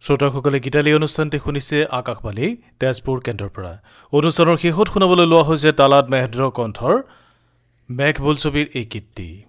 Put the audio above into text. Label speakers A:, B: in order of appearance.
A: শ্ৰোতাসকলে গীতালি অনুষ্ঠানটি শুনিছে আকাশবাণী তেজপুৰ কেন্দ্ৰৰ পৰা অনুষ্ঠানৰ শেষত শুনাবলৈ লোৱা হৈছে তালাত মেহদ্ৰ কণ্ঠৰ মেঘ বোলছবিৰ এই গীতটি